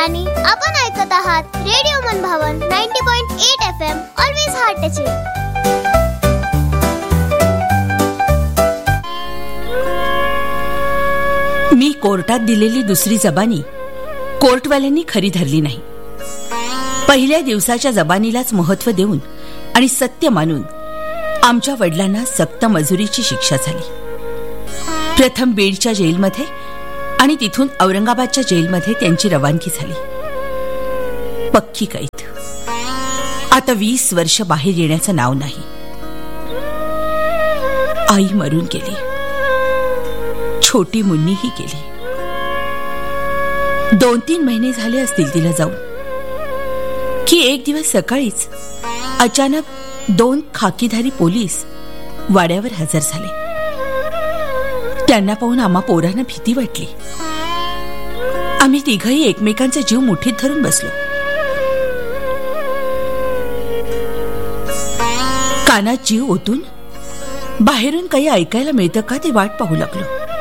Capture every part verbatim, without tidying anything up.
आणि आपण ऐकत आहात रेडिओ मनभावन ninety point eight F M. Always heart touching. मी कोर्टात दिलेली दुसरी जबानी कोर्टवाल्यांनी खरी धरली नाही. पहिल्या दिवसाच्या जबानीलाच महत्व देऊन आणि सत्य मानून आमच्या वडिलांना सक्त मजुरीची शिक्षा झाली. प्रथम बीडच्या जेलमध्ये आणि तिथून औरंगाबादच्या जेलमध्ये त्यांची रवानगी झाली. पक्की कैद. आता वीस वर्ष बाहेर येण्याचं नाव नाही. आई मरून गेली. छोटी मुन्नीही गेली. दोन तीन महिने झाले असतील तिला जाऊन की एक दिवस सकाळीच अचानक दोन खाकीधारी पोलीस वाड्यावर हजर झाले. त्यांना पाहून आम्हा पोरांना भीती वाटली. आम्ही तिघही एकमेकांचा जीव मुठीत धरून बसलो. कानात जीव ओतून बाहेरून काही ऐकायला मिळतं का ते वाट पाहू लागलो.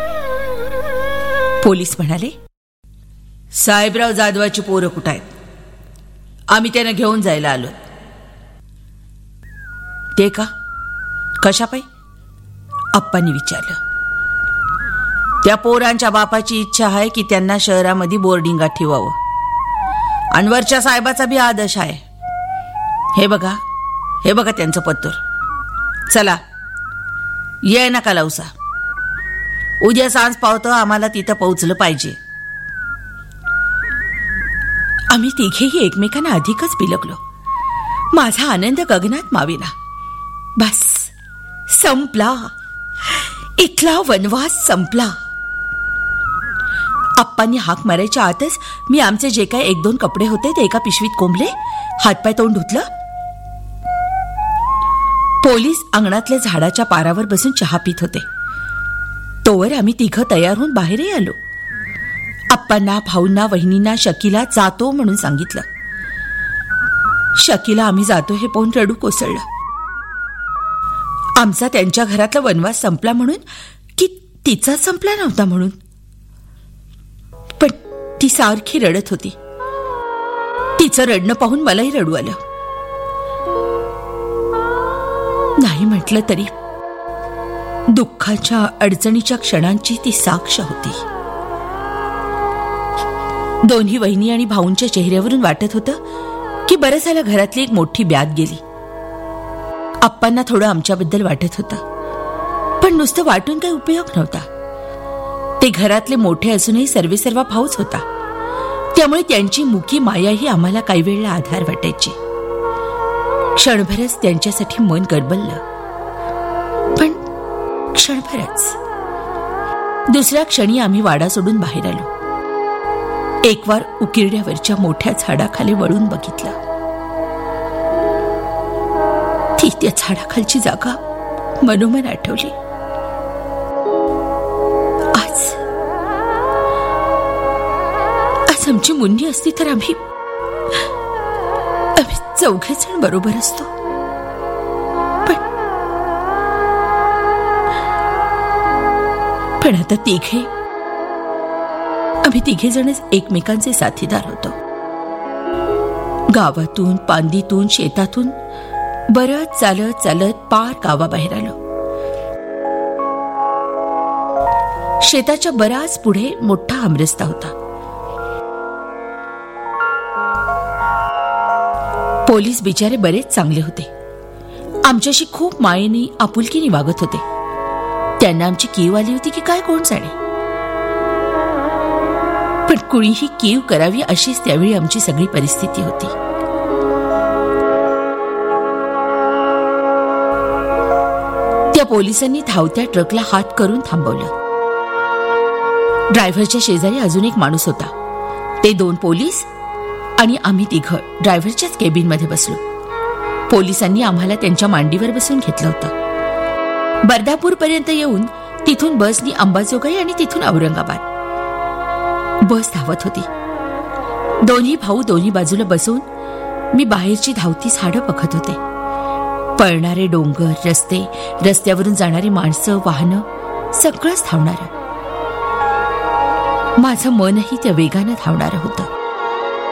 पोलीस म्हणाले, साहेबराव जाधवाची पोरं कुठं आहेत? आम्ही त्यांना घेऊन जायला आलो. ते का? कशापायी? आप्पांनी विचारलं. त्या पोरांच्या बापाची इच्छा आहे की त्यांना शहरामध्ये बोर्डिंगात ठेवावं. अनवरच्या साहेबाचा बी आदेश आहे. हे बघा, हे बघा त्यांचं पत्तर. चला, ये नका लावसा. उद्या सांज पावतं आम्हाला तिथं पोहोचलं पाहिजे. आम्ही तिघेही एकमेकांना अधिकच बिलगलो. माझा आनंद गगनात मावेना. बस, संपला. इथला वनवास संपला. आप्पांनी हाक मारायच्या आतच मी आमचे जे काही एक दोन कपडे होते ते एका पिशवीत कोंबले, हातपाय तोंड धुतलं. पोलीस अंगणातल्या झाडाच्या पारावर बसून चहा पित होते. तोवर आम्ही तिघं तयार होऊन बाहेरही आलो. आप्पांना, भाऊंना, वहिनींना, शकीला जातो म्हणून सांगितलं. शकीला आम्ही जातो हे पाहून रडू कोसळलं. आमचा त्यांच्या घरातला वनवास संपला म्हणून की तिचा संपला नव्हता म्हणून. पण ती सारखी रडत होती. तिचं रडणं पाहून मलाही रडू आलं. नाही म्हटलं तरी दुःखाच्या, अडचणीच्या क्षणांची ती साक्ष होती. दोन्ही वहिनी आणि भाऊंच्या चेहऱ्यावरून वाटत होतं की बरं झालं घरातली एक मोठी ब्याद गेली. आप्पांना थोडं आमच्याबद्दल वाटत होतं, पण नुसतं वाटून काही उपयोग नव्हता. ते घरातले मोठे असूनही सर्वेसर्वा भाऊच होता. त्यामुळे त्यांची मुकी मायाही आम्हाला काही वेळेला आधार वाटायची. क्षणभरच त्यांच्यासाठी मन गडबडलं, पण क्षणभरच. दुसऱ्या क्षणी आम्ही वाडा सोडून बाहेर आलो. एकवार उकिरड्यावरच्या मोठ्या झाडाखाली वळून बघितलं. ती त्या झाडाखालची जागा मनोमन आठवली. आज आज आमची मुन्नी असती तर आम्ही आम्ही चौघे जण बरोबर असतो. पण पण आता तिघे आम्ही तिघे जणच एकमेकांचे साथीदार होतो. गावातून, पांदीतून, शेतातून बरंच चालत चालत पार गावाबाहेर आलो. शेताच्या बराच पुढे मोठा आमरस्ता होता. पोलीस बिचारे बरेच चांगले होते. आमच्याशी खूप मायेने, आपुलकीने वागत होते. त्यांना आमची कीव आली होती की काय कोण जाणे. पण कुणीही कीव करावी अशीच त्यावेळी आमची सगळी परिस्थिती होती. त्या पोलिसांनी धावत्या ट्रकला हात करून थांबवलं. ड्रायव्हरच्या शेजारी अजून एक माणूस होता. ते दोन पोलीस आणि आम्ही तिघं ड्रायव्हरच्याच केबिनमध्ये बसलो. पोलिसांनी आम्हाला त्यांच्या मांडीवर बसून घेतलं होतं. बर्दापूर पर्यंत येऊन तिथून बसनी अंबाजोगाई आणि तिथून औरंगाबाद. बस धावत होती. दोन्ही भाऊ दोन्ही बाजूला बसून मी बाहेरची धावती झाडं बघत होते. पळणारे डोंगर, रस्ते, रस्त्यावरून जाणारी माणसं, वाहनं, सगळंच धावणारं. माझं मनही त्या वेगानं धावणारं होतं.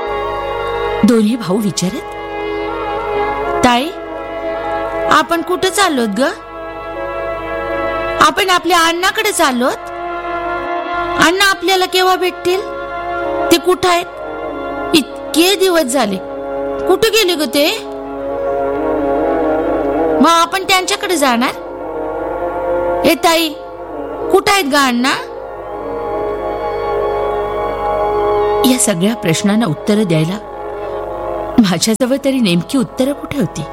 दोन्ही भाऊ विचारत, ताई आपण कुठं चाललोत ग? आपण आपल्या अण्णाकडे चाललोत. अण्णा आपल्याला केव्हा भेटतील? ते कुठं आहेत? इतके दिवस झाले, कुठे गेले ग ते? मग आपण त्यांच्याकडे जाणार? ए ताई, कुठं आहेत ग अण्णा? या सगळ्या प्रश्नांना उत्तरं द्यायला माझ्याजवळ तरी नेमकी उत्तरं कुठे होती?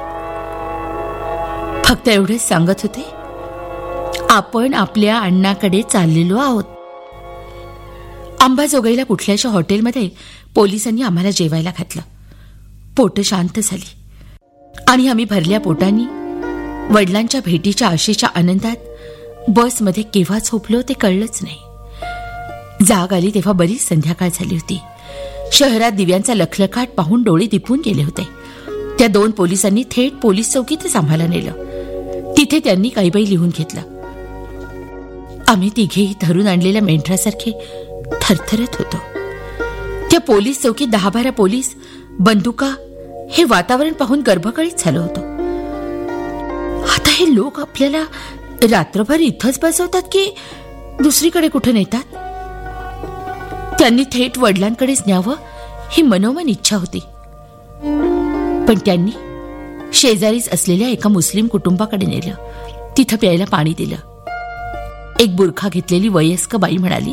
फक्त एवढेच सांगत होते, आपण आपल्या अण्णाकडे चाललेलो आहोत. अंबाजोगाईला कुठल्याशा हॉटेलमध्ये पोलिसांनी आम्हाला जेवायला घातलं. पोटं शांत झाली आणि आम्ही भरल्या पोटांनी वडिलांच्या भेटीच्या आशेच्या आनंदात बसमध्ये केव्हा झोपलो ते कळलंच नाही. जाग आली तेव्हा बरीच संध्याकाळ झाली होती. शहरात दिव्यांचा लखलखाट पाहून डोळे दिपून गेले होते. त्या दोन पोलिसांनी थेट पोलीस चौकीतच आम्हाला नेलं. तिथे त्यांनी काहीबाई लिहून घेतलं. आम्ही तिघेही धरून आणलेल्या मेंढरासारखे थरथरत होतो. त्या पोलीस चौकीत दहा बारा पोलीस, बंदुका, हे वातावरण पाहून गर्भकळीत झालं होतं. आता हे लोक आपल्याला रात्रभर इथंच बसवतात की दुसरीकडे कुठं नेतात? त्यांनी थेट वडिलांकडेच न्यावं ही मनोमन इच्छा होती. पण त्यांनी शेजारीच असलेल्या एका मुस्लिम कुटुंबाकडे नेलं. तिथं प्यायला पाणी दिलं. एक बुरखा घेतलेली वयस्क बाई म्हणाली,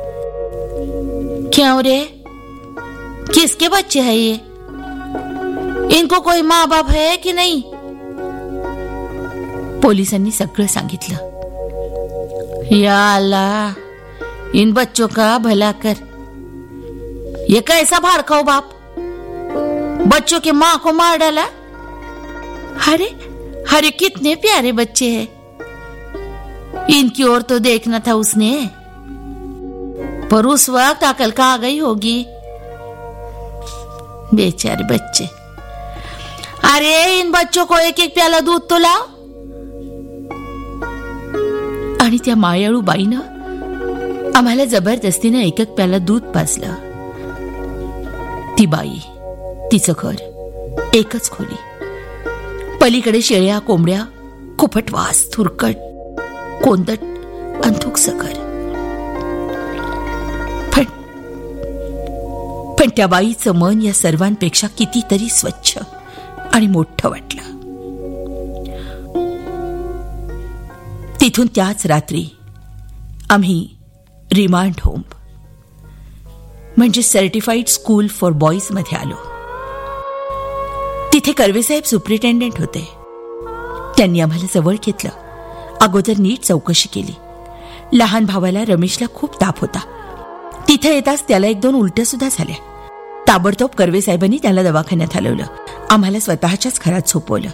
क्यों रे, किसके बच्चे है ये? इनको कोई माँ बाप है कि नहीं? पोलिसांनी सगळं सांगितलं. या अल्लाह, इन बच्चों का भला कर. ये कैसा भाड़खाऊ बाप, बच्चों के माँ को मार डाला. अरे अरे कितने प्यारे बच्चे हैं, इनकी ओर तो देखना था उसने, पर उस वक्त अकल कहाँ आ गई होगी. बेचारे बच्चे. अरे इन बच्चों को एक एक प्याला दूध तो लाओ. आणि त्या मायाळू बाईनं आम्हाला जबरदस्तीनं एक एक प्याला दूध पाजलं. ती बाई, तिचं घर, एकच खोली, पलीकडे शेळ्या, कोंबड्या, खुपट वास, थुरकट, कोंदट, अंथुक सखर. पण पण त्या बाईचं मन या सर्वांपेक्षा कितीतरी स्वच्छ आणि मोठं वाटलं. तिथून त्याच रात्री आम्ही रिमांड होम म्हणजे सर्टिफाईड स्कूल फॉर बॉईज मध्ये आलो. तिथे कर्वेसाहेब सुप्रिटेंडेंट होते. त्यांनी आम्हाला जवळ घेतलं. अगोदर नीट चौकशी केली. लहान भावाला रमेशला खूप ताप होता. तिथे येताच त्याला एक दोन उलट्या सुद्धा झाल्या. ताबडतोब कर्वेसाहेबांनी त्याला दवाखान्यात हलवलं. आम्हाला स्वतःच्याच घरात झोपवलं.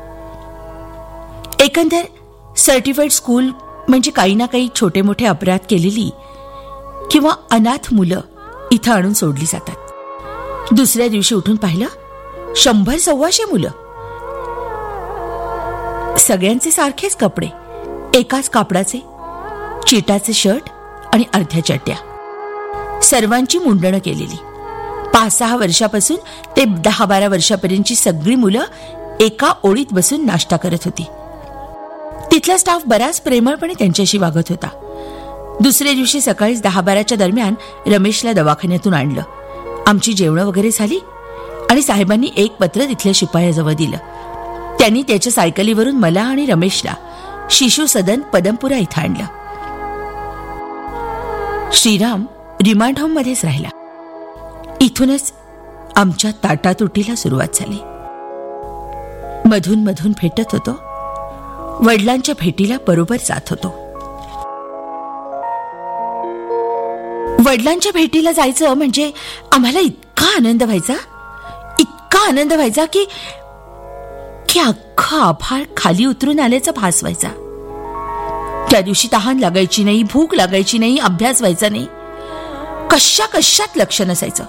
एकंदर सर्टिफाईड स्कूल म्हणजे काही ना काही छोटे मोठे अपराध केलेली किंवा अनाथ मुलं इथं आणून सोडली जातात. दुसऱ्या दिवशी उठून पाहिलं, शंभर सव्वाशे मुलं, सगळ्यांचे सारखेच कपडे, एकाच कापडाचे, चिटाचे शर्ट आणि अर्ध्या चड्ड्या, सर्वांची मुंडणं केलेली. पाच सहा वर्षापासून ते दहा बारा वर्षापर्यंतची सगळी मुलं एका ओळीत बसून नाश्ता करत होती. तिथला स्टाफ बराच प्रेमळपणे त्यांच्याशी वागत होता. दुसऱ्या दिवशी सकाळीच दहा बाराच्या दरम्यान रमेशला दवाखान्यातून आणलं. आमची जेवणं वगैरे झाली आणि साहेबांनी एक पत्र तिथल्या शिपायाजवळ दिलं. त्यांनी त्याच्या सायकलीवरून मला आणि रमेशला शिशु सदन पदमपुरा इथं आणलं. श्रीराम रिमांड होम मध्येच राहिला. इथूनच आमच्या ताटातुटीला सुरुवात झाली. मधून मधून भेटत होतो. वडिलांच्या भेटीला बरोबर जात होतो. वडिलांच्या भेटीला जायचं म्हणजे आम्हाला इतका आनंद व्हायचा, इतका आनंद व्हायचा की की अख्खा आभाळ खाली उतरून आल्याचा भास व्हायचा. त्या दिवशी तहान लागायची नाही, भूक लागायची नाही, अभ्यास व्हायचा नाही, कशा कशात लक्ष नसायचं.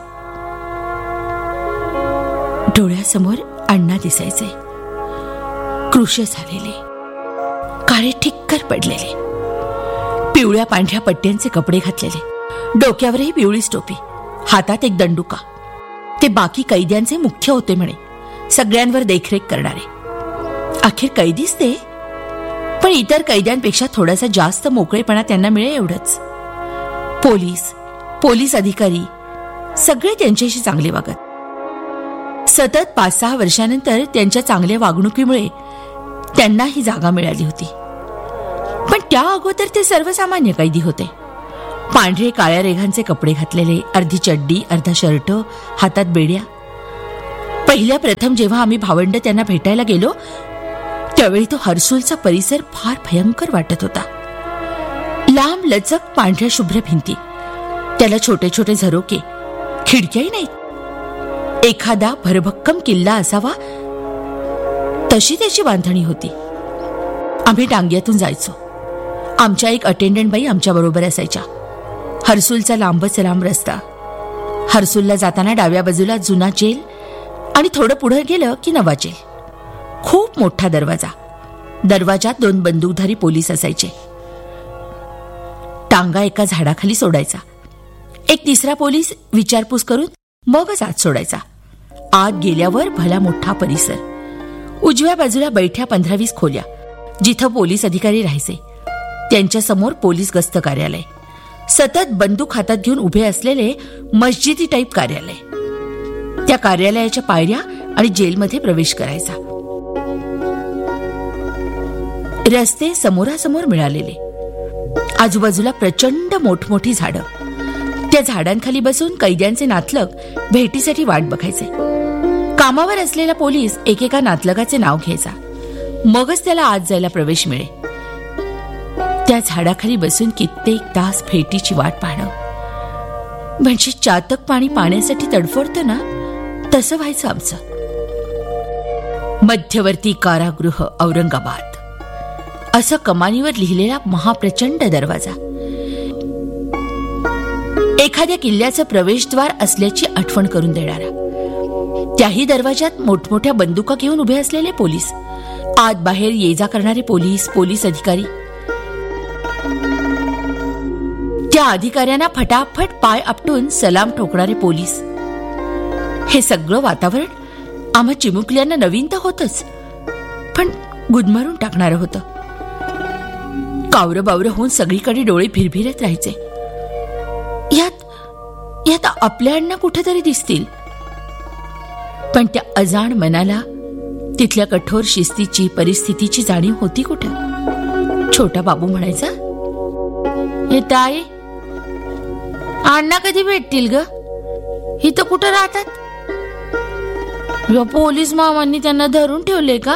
डोळ्यासमोर अण्णा दिसायचे, कृश झालेले, काळे ठिक्कर पडलेले, पिवळ्या पांढऱ्या पट्ट्यांचे कपडे घातलेले, डोक्यावरही पिवळीच टोपी, हातात एक दंडुका. ते बाकी कैद्यांचे मुख्य होते म्हणे, सगळ्यांवर देखरेख करणारे. अखेर कैदीच ते, पण इतर कैद्यांपेक्षा थोडासा जास्त मोकळेपणा त्यांना मिळे एवढंच. पोलीस पोलीस अधिकारी सगळे त्यांच्याशी चांगले वागत. सतत पाच सहा वर्षानंतर त्यांच्या चांगल्या वागणुकीमुळे त्यांना ही जागा मिळाली होती. पण त्या अगोदर ते सर्वसामान्य कैदी होते. पांढरे काळ्या रेघांचे कपडे घातलेले, अर्धी चड्डी अर्धा शर्ट, हातात बेड्या. पहिल्या प्रथम जेव्हा आम्ही भावंड त्यांना भेटायला गेलो त्यावेळी तो हर्सुलचा परिसर फार भयंकर वाटत होता. लांब लचक पांढऱ्या शुभ्र भिंती, त्याला छोटे छोटे झरोके, खिडक्याही नाहीत. एखादा भरभक्कम किल्ला असावा तशी त्याची बांधणी होती. आम्ही टांग्यातून जायचो. आमच्या एक अटेंडंट बाई आमच्या बरोबर असायच्या. हर्सुलचा लांबच लांब रस्ता. हर्सुलला जाताना डाव्या बाजूला जुना जेल आणि थोडं पुढे गेलं की नवा जेल. खूप मोठा दरवाजा. दरवाजात दोन बंदूकधारी पोलीस असायचे. टांगा एका झाडाखाली सोडायचा. एक तिसरा पोलीस विचारपूस करून मगच आत सोडायचा. आत गेल्यावर भला मोठा परिसर. उजव्या बाजूला बैठ्या पंधरा वीस खोल्या जिथं पोलीस अधिकारी राहायचे. त्यांच्या समोर पोलीस गस्त कार्यालय. सतत बंदूक हातात घेऊन उभे असलेले मस्जिदी टाईप कार्यालय. त्या कार्यालयाच्या पायऱ्या आणि जेलमध्ये प्रवेश करायचा. रस्ते समोरासमोर मिळालेले. आजूबाजूला प्रचंड मोठमोठी झाडं. त्या झाडांखाली बसून कैद्यांचे नातलग भेटीसाठी वाट बघायचे. कामावर असलेला पोलीस एकेका नातलगाचे नाव घ्यायचा. मगच त्याला आत जायला प्रवेश मिळे. त्या झाडाखाली बसून कित्येक तास भेटीची वाट पाहणं म्हणजे चातक पाणी पाण्यासाठी तडफडतं ना, तसं व्हायचं आमचं. मध्यवर्ती कारागृह औरंगाबाद असं कमानीवर लिहिलेला महाप्रचंड दरवाजा. एखाद्या किल्ल्याचं प्रवेशद्वार असल्याची आठवण करून देणारा. त्याही दरवाजात मोठमोठ्या बंदुका घेऊन उभे असलेले पोलीस. आत बाहेर ये जा करणारे पोलीस पोलीस अधिकारी. त्या अधिकाऱ्यांना फटाफट पाय आपटून सलाम ठोकणारे पोलीस. हे सगळं वातावरण आम्हा चिमुकल्यांना नवीन तर होतच, पण गुदमरून टाकणारं होतं. कावरं बावरं होऊन सगळीकडे डोळे भिरभिरत राहायचे. यात यात आपल्या अण्णा कुठेतरी दिसतील. पण त्या अजाण मनाला तिथल्या कठोर शिस्तीची परिस्थितीची जाणीव होती कुठं. छोटा बाबू म्हणायचा, हे ताई अण्णा कधी भेटतील ग, इथं कुठं राहतात? पोलीस मामांनी त्यांना धरून ठेवले का?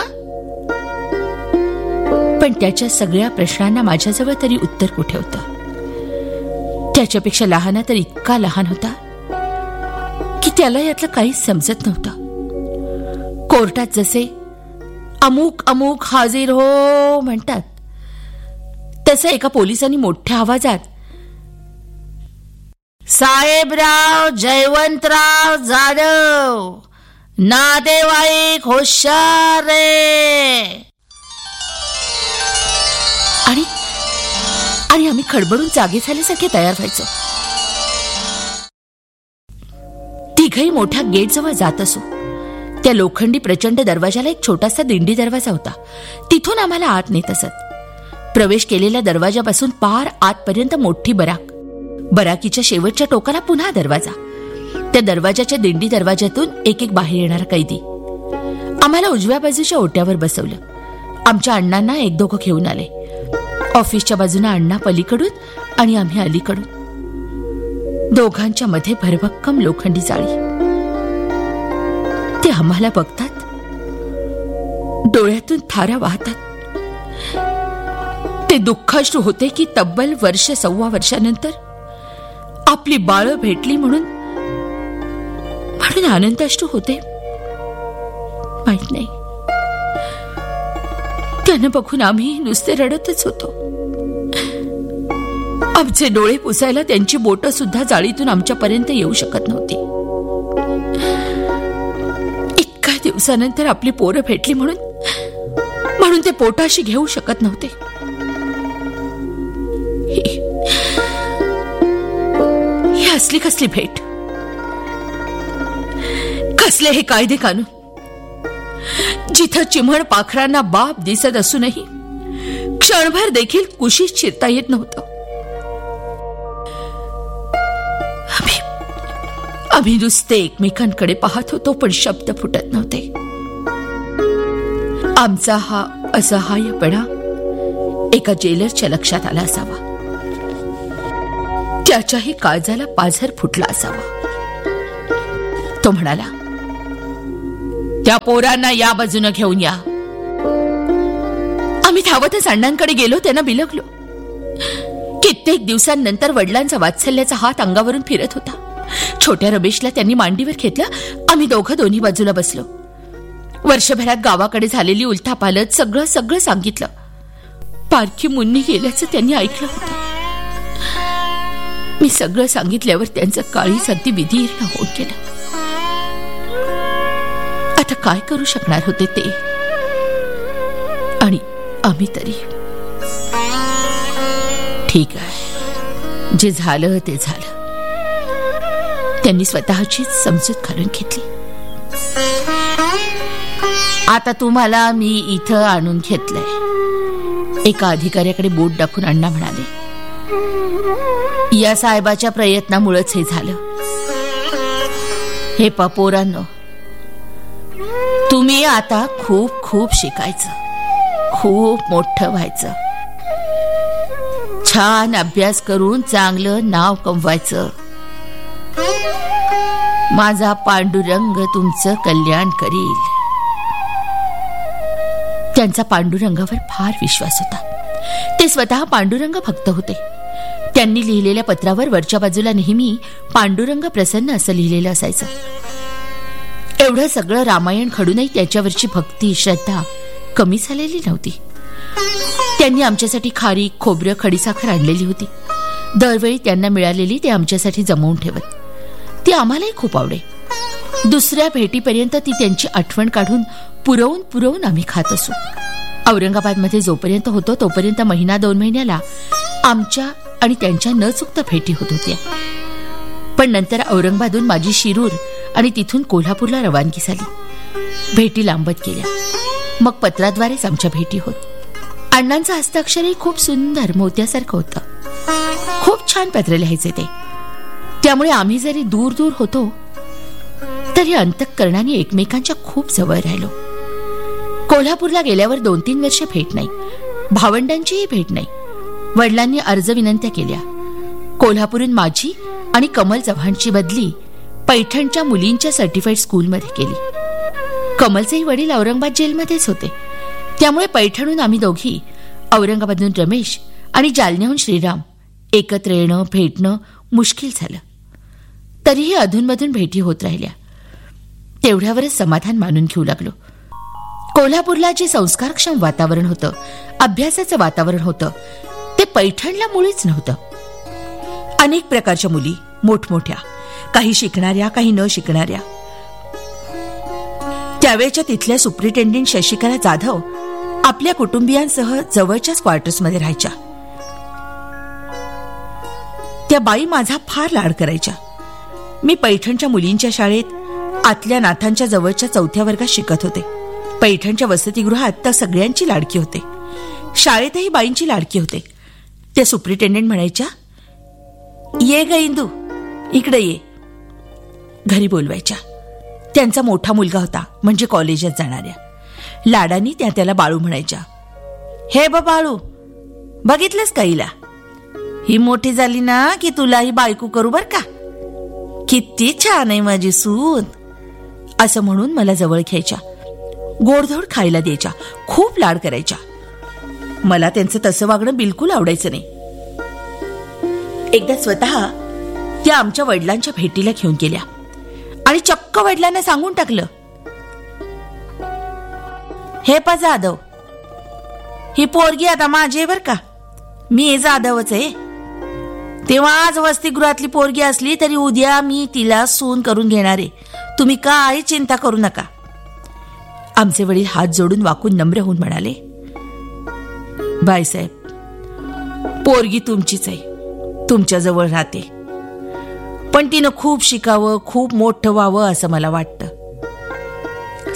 पण त्याच्या सगळ्या प्रश्नांना माझ्याजवळ तरी उत्तर कुठे होतं. त्याच्यापेक्षा लहाना तर इतका लहान होता की त्याला यातलं काहीच समजत नव्हतं. कोर्टात जसे अमुक अमुक हाजीर हो म्हणतात तसं एका पोलिसांनी मोठ्या आवाजात साहेबराव जयवंतराव जाधव नातेवाईक होशार रे. आणि आणि आम्ही खडबडून जागे झाल्यासारखे तयार व्हायचो. तिघही मोठ्या गेट जवळ जात असो. त्या लोखंडी प्रचंड दरवाजाला एक छोटासा दिंडी दरवाजा होता. तिथून आम्हाला आत नेत असत. प्रवेश केलेल्या दरवाजापासून पार आतपर्यंत मोठी बराक. बराकीच्या शेवटच्या टोकाला पुन्हा दरवाजा. त्या दरवाजाच्या दिंडी दरवाजातून एक एक बाहेर येणारा कैदी. आम्हाला उजव्या बाजूच्या ओट्यावर बसवलं. आमच्या अण्णांना एक दोघं घेऊन आले. ऑफिसच्या बाजूने अण्णा पलीकडून आणि आम्ही अलीकडून. दोघांच्या मध्ये भरभक्कम लोखंडी जाळी. ते आम्हाला बघतात, डोळ्यातून थारा वाहतात. ते दुःखाश्रू होते की तब्बल वर्ष सव्वा वर्षानंतर आपली बाळं भेटली म्हणून म्हणून आनंदाश्रू होते माहित नाही. त्यांना बघून आम्ही नुसते रडतच होतो. आमचे डोळे पुसायला त्यांची बोटं सुद्धा जाळीतून आमच्यापर्यंत येऊ शकत नव्हती. इतक्या दिवसानंतर आपली पोरं भेटली म्हणून म्हणून ते पोटाशी घेऊ शकत नव्हते. ही असली कसली भेट. कसले हे कायदे कानून, जिथं चिमण पाखरांना बाप दिसत असूनही क्षणभर देखील कुशीत शिरता येत नव्हतं. आम्ही आम्ही नुसते एकमेकांकडे पाहत होतो, पण शब्द फुटत नव्हते. आमचा हा असहाय्यपणा एका जेलरच्या लक्षात आला असावा. त्याच्याही काळजाला पाझर फुटला असावा. तो म्हणाला, त्या पोरांना या बाजूने घेऊन या. आम्ही धावतच अण्णांकडे गेलो, त्यांना बिलगलो. कित्येक दिवसांनंतर वडिलांचा वात्सल्याचा हात अंगावरून फिरत होता. छोट्या रमेशला त्यांनी मांडीवर घेतलं. आम्ही दोघं दोन्ही बाजूला बसलो. वर्षभरात गावाकडे झालेली उलथापालथ सगळं सगळं सांगितलं. पारखी मुन्नी गेल्याचं त्यांनी ऐकलं होतं. मी सगळं सांगितल्यावर त्यांचं काळीज अगदी विधीर्ण होऊन गेलं. आता काय करू शकणार होते ते, आणि आम्ही तरी. ठीक आहे, जे झालं ते झालं. त्यांनी स्वतःचीच समजूत घालून घेतली. आता तुम्हाला मी इथं आणून घेतलंय. एका अधिकाऱ्याकडे बोट दाखवून अण्णा म्हणाले, या साहेबाच्या प्रयत्नामुळेच हे झालं. हे पोरांनो, तुम्ही आता खूप खूप शिकायचं, खूप मोठं व्हायचं, छान अभ्यास करून चांगलं नाव कमवायचं. माझा पांडुरंग तुमचं कल्याण करील. त्यांचा पांडुरंगावर फार विश्वास होता. ते स्वतः पांडुरंग भक्त होते. त्यांनी लिहिलेल्या पत्रावर वरच्या बाजूला नेहमी पांडुरंग प्रसन्न असं लिहिलेलं असायचं. एवढं सगळं रामायण घडूनही त्याच्यावरची भक्ती श्रद्धा कमी झालेली नव्हती. त्यांनी आमच्यासाठी खारीक, खोबरं, खडीसाखर आणलेली होती. दरवेळी त्यांना मिळालेली ते आमच्यासाठी जमवून ठेवत. ती आम्हालाही खूप आवडे. दुसऱ्या भेटीपर्यंत ती त्यांची आठवण काढून पुरवून पुरवून आम्ही खात असू. औरंगाबादमध्ये जोपर्यंत होतो तोपर्यंत महिना दोन महिन्याला आमच्या आणि त्यांच्या न चुकता भेटी होत होत्या. पण नंतर औरंगाबादहून माझी शिरूर आणि तिथून कोल्हापूरला रवानगी झाली. भेटी लांबत गेल्या. मग पत्राद्वारेच आमच्या भेटी होत. अण्णांचं हस्ताक्षरही खूप सुंदर, मोत्यासारखं होतं. खूप छान पत्र लिहायचे ते. त्यामुळे आम्ही जरी दूर दूर होतो तरी अंतःकरणाने एकमेकांच्या खूप जवळ राहिलो. कोल्हापूरला गेल्यावर दोन तीन वर्ष भेट नाही. भावंडांचीही भेट नाही. वडिलांनी अर्ज विनंत्या केल्या. कोल्हापूरून माझी आणि कमल चव्हाणची बदली पैठणच्या मुलींच्या सर्टिफाईड स्कूलमध्ये केली. कमलचेही वडील औरंगाबाद जेलमध्येच होते. त्यामुळे पैठणहून आम्ही दोघी, औरंगाबादहून रमेश आणि जालन्याहून श्रीराम एकत्र येणं भेटणं मुश्किल झालं. तरीही अधूनमधून भेटी होत राहिल्या. तेवढ्यावरच समाधान मानून घेऊ लागलो. कोल्हापूरला जे संस्कारक्षम वातावरण होतं, अभ्यासाचं वातावरण होतं, ते पैठणला मुळीच नव्हतं. अनेक प्रकारच्या मुली, मोठमोठ्या, काही शिकणाऱ्या, काही न शिकणाऱ्या. त्यावेळच्या तिथल्या सुप्रिटेंडेंट शशिकला जाधव आपल्या कुटुंबियांसह जवळच्याच क्वार्टर्समध्ये राहायच्या. त्या बाई माझा फार लाड करायच्या. मी पैठणच्या मुलींच्या शाळेत आतल्या नाथांच्या जवळच्या चौथ्या वर्गात शिकत होते. पैठणच्या वसतिगृहात तर सगळ्यांची लाडकी होते. शाळेतही बाईंची लाडकी होते. त्या सुप्रिटेंडेंट म्हणायच्या, ये ग इंदू, इकडे ये. घरी बोलवायच्या. त्यांचा मोठा मुलगा होता, म्हणजे कॉलेजात जाणाऱ्या. लाडानी त्या त्याला बाळू म्हणायच्या. हे ब बाळू, बघितलंस का हिला? ही मोठी झाली ना की तुला ही बायको करू बर का. किती छान आहे माझी सून, असं म्हणून मला जवळ घ्यायच्या. गोडधोड खायला द्यायच्या. खूप लाड करायच्या. मला त्यांचं तसं वागणं बिलकुल आवडायचं नाही. एकदा स्वतः त्या आमच्या वडिलांच्या भेटीला घेऊन गेल्या आणि चक्क वडिलांना सांगून टाकलं, हे पा जाधव, ही पोरगी आता माझी आहे बर का. मी जाधवच आहे. तेव्हा आज वसतिगृहातली पोरगी असली तरी उद्या मी तिला सून करून घेणार आहे. तुम्ही काय चिंता करू नका. आमचे वडील हात जोडून वाकून नम्र होऊन म्हणाले, बाईसाहेब, पोरगी तुमचीच आहे, तुमच्या जवळ राहते. पण तिनं खूप शिकावं, खूप मोठं व्हावं असं मला वाटतं.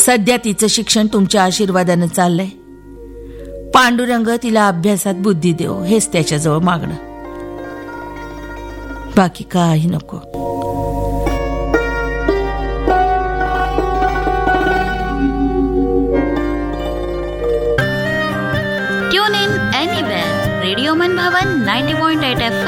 सध्या तिचं शिक्षण तुमच्या आशीर्वादानं चाललंय. पांडुरंग तिला अभ्यासात बुद्धी देव हेच त्याच्याजवळ मागणं, बाकी काही नको. Tune in anywhere. रेडिओ मन भवन नाईंटी पॉइंट एट एफ